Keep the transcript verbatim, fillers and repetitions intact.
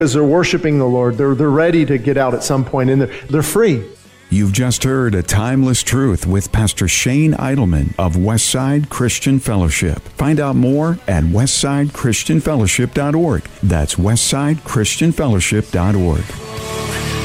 As they're worshiping the Lord, they're, they're ready to get out at some point, and they're, they're free. You've just heard A Timeless Truth with Pastor Shane Idleman of Westside Christian Fellowship. Find out more at westside christian fellowship dot org. That's westside christian fellowship dot org.